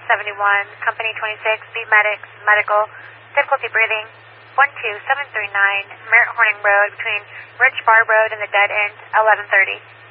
71, Company 26, Beat Medics, Medical, difficulty breathing, 12739, Merritt Horning Road between Rich Bar Road and the dead end, 1130.